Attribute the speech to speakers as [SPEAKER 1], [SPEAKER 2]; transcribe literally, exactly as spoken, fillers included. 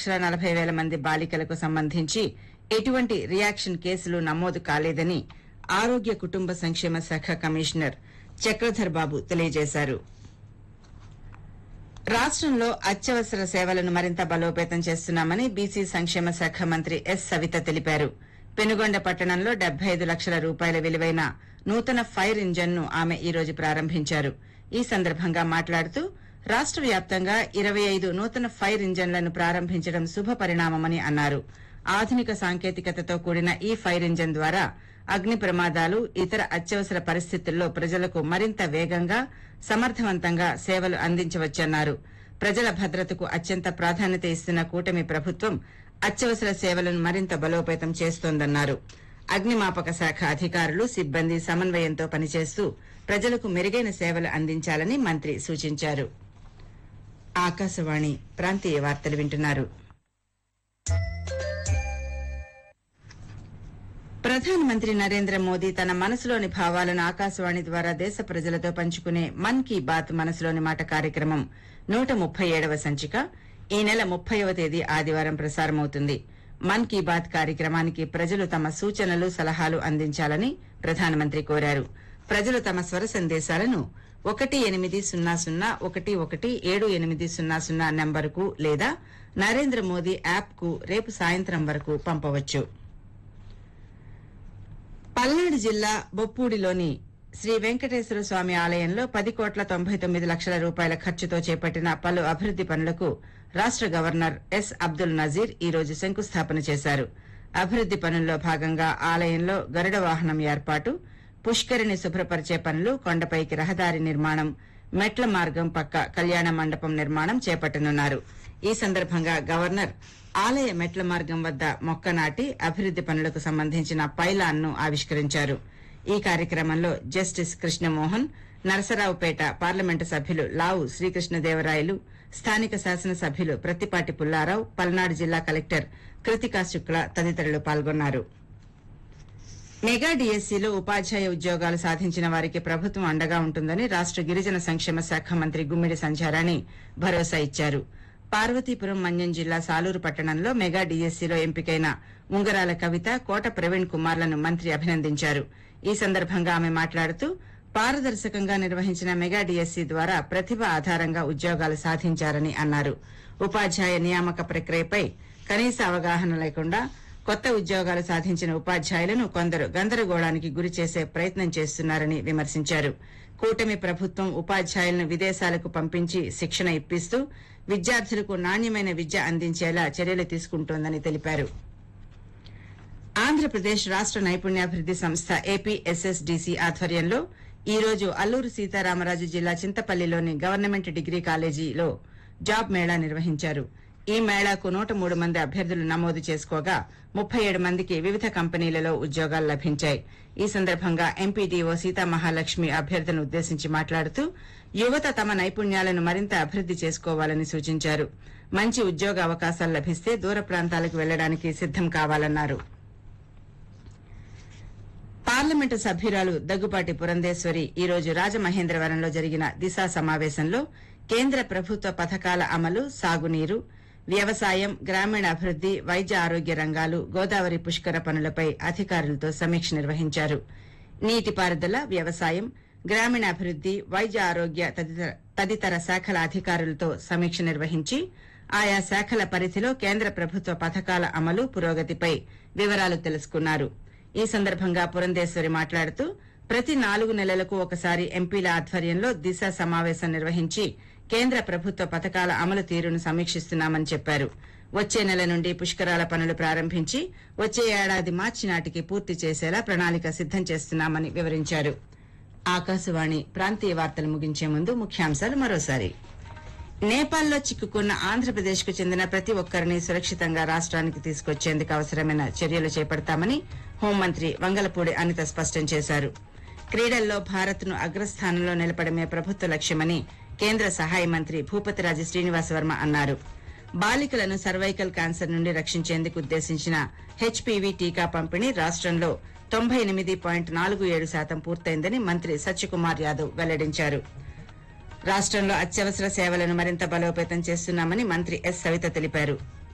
[SPEAKER 1] లక్షల నలభై వేల మంది బాలికలకు సంబంధించి ఎటువంటి రియాక్షన్ కేసులు నమోదు కాలేదని ఆరోగ్య కుటుంబ సంక్షేమ శాఖ కమిషనర్ చక్రధర్ బాబు తెలియజేశారు. రాష్టంలో అత్యవసర సేవలను మరింత బలోపేతం చేస్తున్నామని బీసీ సంక్షేమ శాఖ మంత్రి ఎస్ సవిత తెలిపారు. పెనుగొండ పట్టణంలో డెబ్బై ఐదు లక్షల రూపాయల విలువైన నూతన ఫైర్ ఇంజన్ ను ఆమె ఈ రోజు ప్రారంభించారు. ఈ సందర్భంగా మాట్లాడుతూ రాష్ట వ్యాప్తంగా ఇరవై ఐదు నూతన ఫైర్ ఇంజన్లను ప్రారంభించడం శుభ పరిణామమని అన్నారు. ఆధునిక సాంకేతికతతో కూడిన ఈ ఫైర్ ఇంజన్ ద్వారా అగ్ని ప్రమాదాలు, ఇతర అత్యవసర పరిస్థితుల్లో ప్రజలకు మరింత వేగంగా, సమర్థవంతంగా సేవలు అందించవచ్చన్నారు. ప్రజల భద్రతకు అత్యంత ప్రాధాన్యత ఇస్తున్న కూటమి ప్రభుత్వం అత్యవసర సేవలను మరింత బలోపేతం చేస్తోందన్నారు. అగ్నిమాపక శాఖ అధికారులు, సిబ్బంది సమన్వయంతో పనిచేస్తూ ప్రజలకు మెరుగైన సేవలు అందించాలని మంత్రి సూచించారు. ఆకాశవాణి ప్రాంతీయ వార్తలు వింటున్నారు. ప్రధానమంత్రి నరేంద్ర మోదీ తన మనసులోని భావాలను ఆకాశవాణి ద్వారా దేశ ప్రజలతో పంచుకునే మన్ కీ బాత్ మనసులోని మాట కార్యక్రమం నూట ముప్పై ఏడవ సంచిక ఈ నెల ముప్పైవ తేదీ ఆదివారం ప్రసారమవుతుంది. మన్ కీ బాత్ కార్యక్రమానికి ప్రజలు తమ సూచనలు, సలహాలు అందించాలని ప్రధానమంత్రి కోరారు. ప్రజలు తమ స్వర సందేశాలను ఒకటి ఎనిమిది సున్నా సున్నా ఒకటి ఒకటి ఏడు ఎనిమిది సున్నా సున్నా నంబరుకు లేదా నరేంద్ర మోదీ యాప్ కు రేపు సాయంత్రం వరకు పంపవచ్చు. పల్నాడు జిల్లా బొప్పూడిలోని శ్రీ వెంకటేశ్వర స్వామి ఆలయంలో పది కోట్ల తొంభై తొమ్మిది లక్షల రూపాయల ఖర్చుతో చేపట్టిన పలు అభివృద్ది పనులకు రాష్ట గవర్నర్ ఎస్ అబ్దుల్ నజీర్ ఈ రోజు శంకుస్థాపన చేశారు. అభివృద్ది పనుల్లో భాగంగా ఆలయంలో గరుడ వాహనం ఏర్పాటు, పుష్కరిణి శుభ్రపరిచే పనులు, కొండపైకి రహదారి నిర్మాణం, మెట్ల మార్గం పక్క కళ్యాణ మండపం నిర్మాణం చేపట్టనున్నారు. ఈ సందర్భంగా గవర్నర్ ఆలయ మెట్ల మార్గం వద్ద మొక్క నాటి అభివృద్ది పనులకు సంబంధించిన పైలాన్ ను ఆవిష్కరించారు. ఈ కార్యక్రమంలో జస్టిస్ కృష్ణమోహన్, నరసరావుపేట పార్లమెంటు సభ్యులు లావు శ్రీకృష్ణదేవరాయలు, స్థానిక శాసనసభ్యులు ప్రత్తిపాటి పుల్లారావు, పల్నాడు జిల్లా కలెక్టర్ కృతికా శుక్ల తదితరులు పాల్గొన్నారు. మెగా డీఎస్సీలో ఉపాధ్యాయ ఉద్యోగాలు సాధించిన వారికి ప్రభుత్వం అండగా ఉంటుందని రాష్ట గిరిజన సంక్షేమ శాఖ మంత్రి గుమ్మిడి సంధ్యారాణి భరోసా ఇచ్చారు. పార్వతీపురం మన్యం జిల్లా సాలూరు పట్టణంలో మెగా డీఎస్సీలో ఎంపికైన ఉంగరాల కవిత, కోట ప్రవీణ్ కుమార్లను మంత్రి అభినందించారు. ఈ సందర్భంగా ఆమె మాట్లాడుతూ పారదర్శకంగా నిర్వహించిన మెగా డీఎస్సీ ద్వారా ప్రతిభ ఆధారంగా ఉద్యోగాలు సాధించారని అన్నారు. ఉపాధ్యాయ నియామక ప్రక్రియపై కనీస అవగాహన లేకుండా కొత్త ఉద్యోగాలు సాధించిన ఉపాధ్యాయులను కొందరు గందరగోళానికి గురి చేసే ప్రయత్నం చేస్తున్నారని విమర్శించారు. కూటమి ప్రభుత్వం ఉపాధ్యాయులను విదేశాలకు పంపించి శిక్షణ ఇప్పిస్తూ విద్యార్థులకు నాణ్యమైన విద్య అందించేలా చర్యలు తీసుకుంటోందని తెలిపారు. ఆంధ్రప్రదేశ్ రాష్ట నైపుణ్యాభివృద్ది సంస్థ ఏపీఎస్ఎస్డీసీ ఆధ్వర్యంలో ఈ రోజు అల్లూరు సీతారామరాజు జిల్లా చింతపల్లిలోని గవర్నమెంట్ డిగ్రీ కాలేజీలో జాబ్ మేళా నిర్వహించారు. ఈ మేళాకు నూట మూడు మంది అభ్యర్థులు నమోదు చేసుకోగా ముప్పై ఏడు మందికి వివిధ కంపెనీలలో ఉద్యోగాలు లభించాయి. ఈ సందర్భంగా ఎంపీడీఓ సీతామహాలక్ష్మి అభ్యర్థులను ఉద్దేశించి మాట్లాడుతూ యువత తమ నైపుణ్యాలను మరింత అభివృద్ది చేసుకోవాలని సూచించారు. మంచి ఉద్యోగ అవకాశాలు లభిస్తే దూర ప్రాంతాలకు వెళ్లడానికి సిద్దం కావాలన్నారు. పార్లమెంటు సభ్యురాలు దగ్గుపాటి పురంధేశ్వరి ఈ రోజు రాజమహేంద్రవరంలో జరిగిన దిశా సమావేశంలో కేంద్ర ప్రభుత్వ పథకాల అమలు, సాగునీరు, వ్యవసాయం, గ్రామీణాభివృద్ది, వైద్య ఆరోగ్య రంగాలు, గోదావరి పుష్కర పనులపై అధికారులతో సమీక్ష నిర్వహించారు. నీటిపారుదల, వ్యవసాయం, గ్రామీణాభివృద్ది, వైద్య ఆరోగ్య తదితర శాఖల అధికారులతో సమీక్ష నిర్వహించి ఆయా శాఖల పరిధిలో కేంద్ర ప్రభుత్వ పథకాల అమలు, పురోగతిపై వివరాలు తెలుసుకున్నారు. ఈ సందర్భంగా పురంధేశ్వరి మాట్లాడుతూ ప్రతి నాలుగు నెలలకు ఒకసారి ఎంపీల ఆధ్వర్యంలో దిశ సమావేశం నిర్వహించి కేంద్ర ప్రభుత్వ పథకాల అమలు తీరును సమీక్షిస్తున్నామని చెప్పారు. వచ్చే నెల నుండి పుష్కరాల పనులు ప్రారంభించి వచ్చే ఏడాది మార్చి నాటికి పూర్తి చేసేలా ప్రణాళిక సిద్దం చేస్తున్నామని వివరించారు. ఆకాశవాణి ప్రాంతీయ వార్తలు ముగించే ముందు ముఖ్యాంశాలు మరోసారి. నేపాల్లో చిక్కుకున్న ఆంధ్రప్రదేశ్ కు చెందిన ప్రతి ఒక్కరిని సురక్షితంగా రాష్ట్రానికి తీసుకొచ్చేందుకు అవసరమైన చర్యలు చేపడతామని హోంమంత్రి వంగలపూడి అనిత స్పష్టం చేశారు. క్రీడల్లో భారత్ ను అగ్రస్థానంలో నిలపడమే ప్రభుత్వ లక్ష్యమని కేంద్ర సహాయ మంత్రి భూపతిరాజు శ్రీనివాసవర్మ అన్నారు. బాలికలను సర్వైకల్ క్యాన్సర్ నుండి రక్షించేందుకు ఉద్దేశించిన హెచ్పీవీ టీకా పంపిణీ రాష్టంలో తొంభై ఎనిమిది పాయింట్ నాలుగు ఏడు శాతం పూర్తయిందని మంత్రి సత్యకుమార్ యాదవ్ వెల్లడించారు. రాష్టంలో అత్యవసర సేవలను మరింత బలోపేతం చేస్తున్నామని మంత్రి ఎస్ సవిత తెలిపారు.